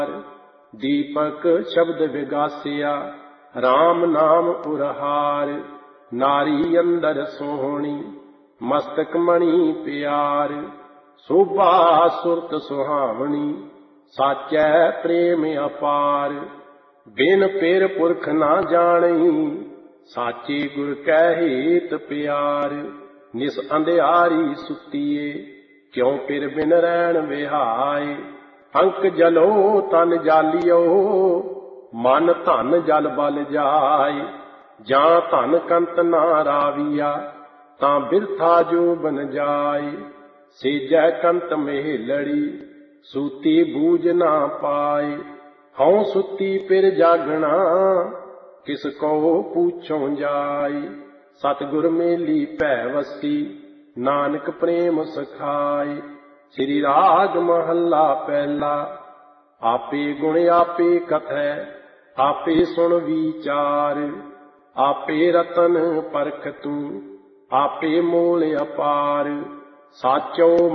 दीपक शब्द विगासिया राम नाम उरहार। नारी अंदर सोहणी मस्तक मणि प्यार। शोभा सुरत सुहावनी साचै प्रेम अपार। बिन पेर पुरख ना जानी साचे गुर कै हेत प्यार। निस अंधियारी सुतीए क्यों पिर बिन रैन विहाए। अंक जलो तन जालियो मन धन जल बल जाए। जां धन कंत ना राविया तां बिरथा जो बन जाए। सेजै कंत मेहलड़ी सूती बूझ ना पाए। हऊँ सुती पिर जागना किस को पूछों जाए। सतगुर मेली भै वसी नानक प्रेम सखाए। श्री राग महला पहला। आपे गुण आपे कथै आपे सुन विचार। आपे रतन परख तू आपे मोल अपार। साचो